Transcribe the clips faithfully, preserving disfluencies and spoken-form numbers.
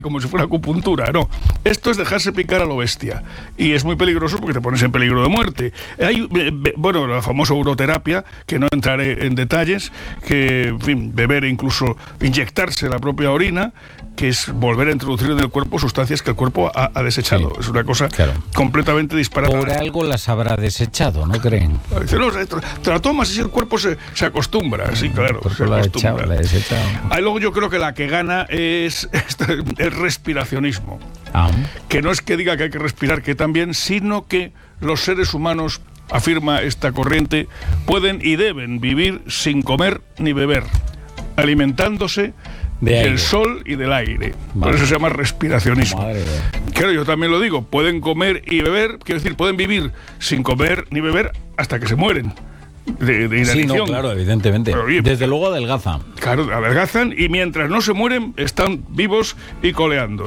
como si fuera acupuntura, no. Esto es dejarse picar a lo bestia. Y es muy peligroso porque te pones en peligro de muerte. Hay, bueno, la famosa uroterapia, que no entraré en detalles, que, en fin, beber e incluso inyectarse la propia orina, que es volver a introducir en el cuerpo sustancias que el cuerpo ha, ha desechado. Sí, es una cosa claro. completamente disparada. Por algo las habrá desechado, ¿no creen? Dice, no, te la tomas y el cuerpo se, se acostumbra. Sí, claro, se la acostumbra. Echado, la he desechado. Ahí luego yo creo que la que gana es el respiracionismo. Ah. Que no es que diga que hay que respirar, que también, sino que los seres humanos, afirma esta corriente, pueden y deben vivir sin comer ni beber, alimentándose de del aire. sol y del aire. Vale. Por eso se llama respiracionismo. Claro, yo también lo digo, pueden comer y beber, quiero decir, pueden vivir sin comer ni beber hasta que se mueren. De, de sí, no, claro, evidentemente. Pero, oye, desde luego adelgazan. Claro, adelgazan y mientras no se mueren están vivos y coleando.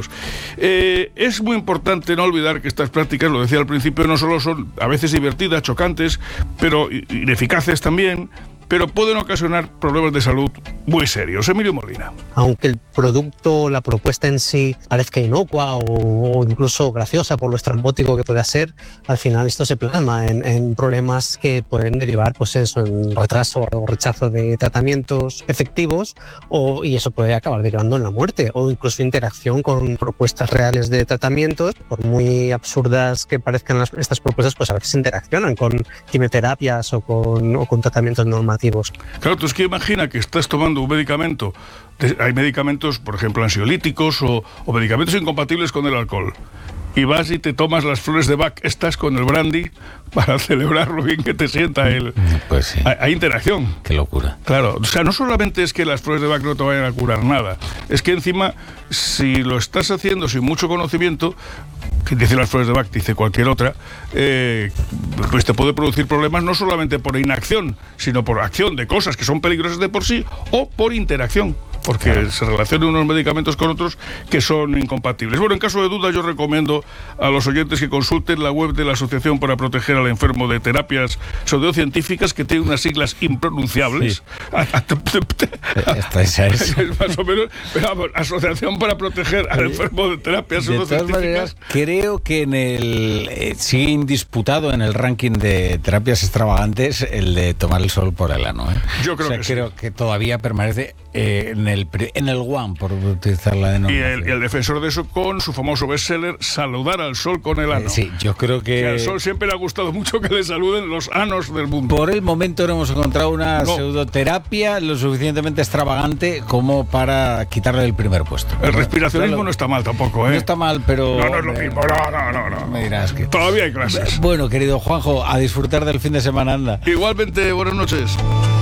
Eh, es muy importante no olvidar que estas prácticas, lo decía al principio, no solo son a veces divertidas, chocantes, pero ineficaces también, pero pueden ocasionar problemas de salud muy serios. Emilio Molina. Aunque el producto, la propuesta en sí parezca inocua o, o incluso graciosa por lo estrambótico que pueda ser, al final esto se plasma en, en problemas que pueden derivar, pues eso, en retraso o rechazo de tratamientos efectivos, o, y eso puede acabar derivando en la muerte, o incluso interacción con propuestas reales de tratamientos. Por muy absurdas que parezcan las, estas propuestas, pues a veces interaccionan con quimioterapias o con, o con tratamientos normativos. Claro, tú es que imagina que estás tomando un medicamento, hay medicamentos, por ejemplo, ansiolíticos o, o medicamentos incompatibles con el alcohol, y vas y te tomas las flores de Bach, estás con el brandy para celebrar lo bien que te sienta el... Pues sí. Hay, hay interacción. Qué locura. Claro, o sea, no solamente es que las flores de Bach no te vayan a curar nada, es que encima, si lo estás haciendo sin mucho conocimiento, que dice las flores de Bach, dice cualquier otra, eh, pues te puede producir problemas no solamente por inacción, sino por acción de cosas que son peligrosas de por sí, o por interacción, porque claro. se relacionan unos medicamentos con otros que son incompatibles. Bueno, en caso de duda, yo recomiendo a los oyentes que consulten la web de la Asociación para Proteger al Enfermo de Terapias Pseudocientíficas, que tiene unas siglas impronunciables. Sí. Esta esa es. es más o menos, pero vamos, Asociación para Proteger al Enfermo de Terapias Pseudocientíficas. De todas maneras, creo que en el eh, sigue indisputado en el ranking de terapias extravagantes el de tomar el sol por el ano. ¿eh? Yo creo o sea, que creo sí. que todavía permanece eh, en el en el One, por utilizar la denominación. Y el, el defensor de eso con su famoso bestseller Saludar al sol con el ano. Eh, sí, yo creo que... que al sol siempre le ha gustado mucho que le saluden los anos del mundo. Por el momento no hemos encontrado una no. pseudoterapia lo suficientemente extravagante como para quitarle el primer puesto. El respiracionismo claro. no está mal tampoco, ¿eh? No está mal, pero... No, no es lo mismo, no, no, no, no. Me dirás que... Todavía hay clases. Bueno, querido Juanjo, a disfrutar del fin de semana, anda. Igualmente, buenas noches.